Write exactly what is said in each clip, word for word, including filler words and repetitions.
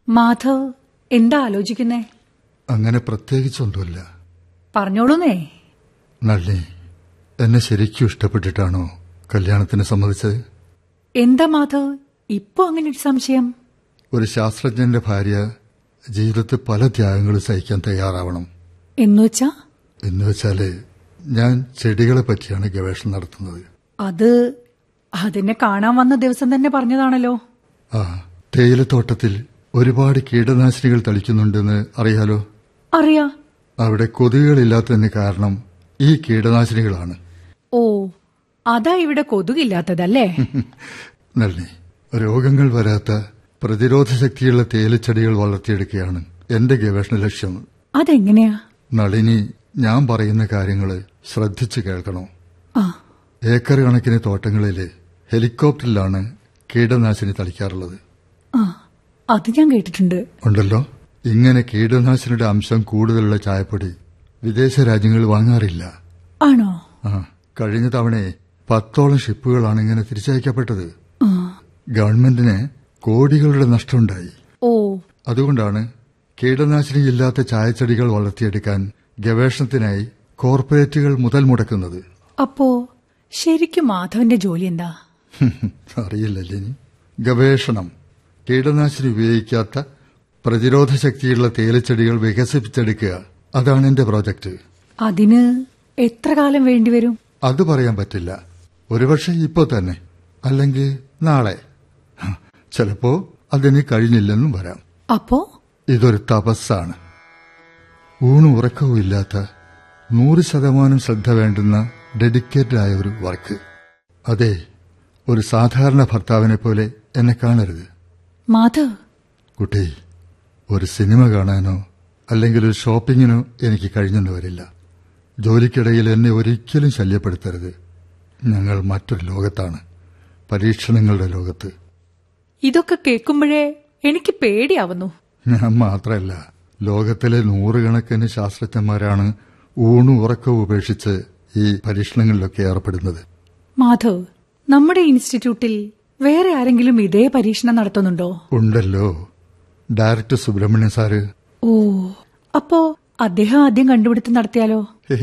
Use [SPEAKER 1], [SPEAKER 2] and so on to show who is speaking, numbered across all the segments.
[SPEAKER 1] മാധവ് എന്താ ആലോചിക്കുന്നേ?
[SPEAKER 2] അങ്ങനെ പ്രത്യേകിച്ചൊന്നുമില്ല.
[SPEAKER 1] പറഞ്ഞോളൂന്നേ.
[SPEAKER 2] നളിനി, എന്നെ ശരിക്കും ഇഷ്ടപ്പെട്ടിട്ടാണോ കല്യാണത്തിന് സമ്മതിച്ചത്?
[SPEAKER 1] എന്താ മാധവ് ഇപ്പൊ അങ്ങനെ ഒരു സംശയം?
[SPEAKER 2] ഒരു ശാസ്ത്രജ്ഞന്റെ ഭാര്യ ജീവിതത്തിൽ പല ത്യാഗങ്ങളും സഹിക്കാൻ തയ്യാറാവണം.
[SPEAKER 1] എന്നുവെച്ചാ?
[SPEAKER 2] എന്നുവെച്ചാല് ഞാൻ ചെടികളെ പറ്റിയാണ് ഗവേഷണം നടത്തുന്നത്.
[SPEAKER 1] അത് അതിനെ കാണാൻ വന്ന ദിവസം തന്നെ പറഞ്ഞതാണല്ലോ.
[SPEAKER 2] ആ, തേയിലത്തോട്ടത്തിൽ ഒരുപാട് കീടനാശിനികൾ തളിക്കുന്നുണ്ടെന്ന് അറിയാലോ?
[SPEAKER 1] അറിയാ.
[SPEAKER 2] അവിടെ കൊതുകുകളില്ലാത്തതിന് കാരണം ഈ കീടനാശിനികളാണ്.
[SPEAKER 1] ഓ, അതാ ഇവിടെ കൊതുകില്ലാത്തതല്ലേ?
[SPEAKER 2] നളിനി, രോഗങ്ങൾ വരാത്ത പ്രതിരോധ ശക്തിയുള്ള തേയിലച്ചെടികൾ വളർത്തിയെടുക്കുകയാണ് എന്റെ ഗവേഷണ ലക്ഷ്യം.
[SPEAKER 1] അതെങ്ങനെയാ?
[SPEAKER 2] നളിനി, ഞാൻ പറയുന്ന കാര്യങ്ങള് ശ്രദ്ധിച്ചു കേൾക്കണോ?
[SPEAKER 1] ആ.
[SPEAKER 2] ഏക്കർ കണക്കിന് തോട്ടങ്ങളില് ഹെലികോപ്റ്ററിലാണ് കീടനാശിനി തളിക്കാറുള്ളത്.
[SPEAKER 1] ആ, അത് ഞാൻ കേട്ടിട്ടുണ്ട്.
[SPEAKER 2] ഉണ്ടല്ലോ. ഇങ്ങനെ കീടനാശിനിയുടെ അംശം കൂടുതലുള്ള ചായപ്പൊടി വിദേശ രാജ്യങ്ങൾ വാങ്ങാറില്ല.
[SPEAKER 1] ആണോ?
[SPEAKER 2] ആ, കഴിഞ്ഞ തവണ പത്തോളം ഷിപ്പുകളാണ് ഇങ്ങനെ തിരിച്ചയക്കപ്പെട്ടത്. ഗവൺമെന്റിന് കോടികളുടെ നഷ്ടമുണ്ടായി.
[SPEAKER 1] ഓ.
[SPEAKER 2] അതുകൊണ്ടാണ് കീടനാശിനിയില്ലാത്ത ചായച്ചെടികൾ വളർത്തിയെടുക്കാൻ ഗവേഷണത്തിനായി കോർപ്പറേറ്റുകൾ മുതൽ മുടക്കുന്നത്.
[SPEAKER 1] അപ്പോ ശരിക്കും മാധവന്റെ ജോലി എന്താ?
[SPEAKER 2] അറിയില്ലല്ലേ? ഗവേഷണം. കീടനാശിനി ഉപയോഗിക്കാത്ത പ്രതിരോധ ശക്തിയുള്ള തേയിലച്ചെടികൾ വികസിപ്പിച്ചെടുക്കുക, അതാണ് എന്റെ പ്രോജക്റ്റ്.
[SPEAKER 1] അതിന് എത്ര കാലം വേണ്ടിവരും?
[SPEAKER 2] അത് പറയാൻ പറ്റില്ല. ഒരുപക്ഷെ ഇപ്പോ തന്നെ, അല്ലെങ്കിൽ നാളെ, ചിലപ്പോ അതിന് കഴിഞ്ഞില്ലെന്നും വരാം.
[SPEAKER 1] അപ്പോ
[SPEAKER 2] ഇതൊരു തപസ്സാണ്. ഊണും ഉറക്കവും ഇല്ലാത്ത നൂറ് ശതമാനം ശ്രദ്ധ വേണ്ടുന്ന ഡെഡിക്കേറ്റഡ് ആയ ഒരു വർക്ക്. അതെ, ഒരു സാധാരണ ഭർത്താവിനെ പോലെ എന്നെ കാണരുത്.
[SPEAKER 1] മാധവ്
[SPEAKER 2] കുട്ടി, ഒരു സിനിമ കാണാനോ അല്ലെങ്കിൽ ഒരു ഷോപ്പിങ്ങിനോ എനിക്ക് കഴിഞ്ഞെന്ന് വരില്ല. ജോലിക്കിടയിൽ എന്നെ ഒരിക്കലും ശല്യപ്പെടുത്തരുത്. ഞങ്ങൾ മറ്റൊരു ലോകത്താണ്, പരീക്ഷണങ്ങളുടെ ലോകത്ത്.
[SPEAKER 1] ഇതൊക്കെ കേൾക്കുമ്പോഴേ എനിക്ക് പേടിയാവുന്നു.
[SPEAKER 2] ഞാൻ മാത്രമല്ല, ലോകത്തിലെ നൂറുകണക്കിന് ശാസ്ത്രജ്ഞന്മാരാണ് ഊണും ഉറക്കവും ഉപേക്ഷിച്ച് ഈ പരീക്ഷണങ്ങളിലൊക്കെ ഏർപ്പെടുന്നത്.
[SPEAKER 1] മാധവ്, നമ്മുടെ ഇൻസ്റ്റിറ്റ്യൂട്ടിൽ വേറെ ആരെങ്കിലും ഇതേ പരീക്ഷണം നടത്തുന്നുണ്ടോ?
[SPEAKER 2] ഉണ്ടല്ലോ, ഡയറക്ടർ സുബ്രഹ്മണ്യ സാറ്.
[SPEAKER 1] ഓ, അപ്പോ അദ്ദേഹം ആദ്യം കണ്ടുപിടുത്തം നടത്തിയാലോ?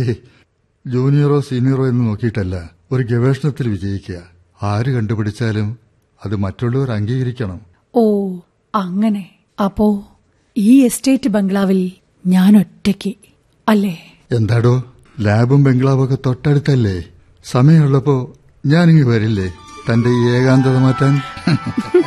[SPEAKER 2] ജൂനിയറോ സീനിയറോ എന്ന് നോക്കിയിട്ടല്ല ഒരു ഗവേഷണത്തിൽ വിജയിക്കുക. ആര് കണ്ടുപിടിച്ചാലും അത് മറ്റുള്ളവർ അംഗീകരിക്കണം.
[SPEAKER 1] ഓ, അങ്ങനെ. അപ്പോ ഈ എസ്റ്റേറ്റ് ബംഗ്ലാവിൽ ഞാൻ ഒറ്റയ്ക്ക് അല്ലേ?
[SPEAKER 2] എന്താടോ, ലാബും ബംഗ്ലാവൊക്കെ തൊട്ടടുത്തല്ലേ? സമയമുള്ളപ്പോ ഞാനിങ്ങ് വരില്ലേ തന്റെ ഈ ഏകാന്തത മാറ്റാൻ?